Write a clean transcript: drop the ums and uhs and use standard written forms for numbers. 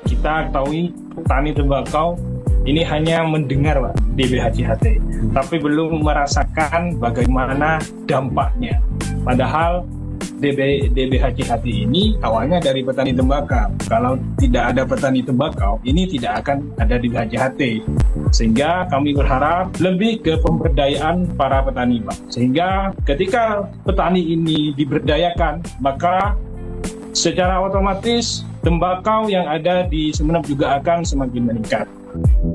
Kita ketahui petani tembakau ini hanya mendengar Pak DBHJHT, tapi belum merasakan bagaimana dampaknya. Padahal DBHJHT ini awalnya dari petani tembakau. Kalau tidak ada petani tembakau, ini tidak akan ada DBHJHT. Sehingga kami berharap lebih ke pemberdayaan para petani Pak. Sehingga ketika petani ini diberdayakan, maka secara otomatis tembakau yang ada di Sumeneb juga akan semakin meningkat.